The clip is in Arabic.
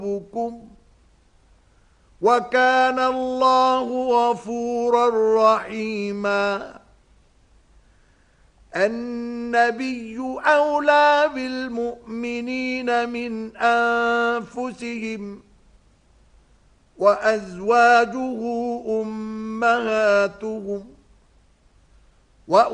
ربكم وكان الله غفورا رحيما. النبي أولى بالمؤمنين من أنفسهم وأزواجه أمهاتهم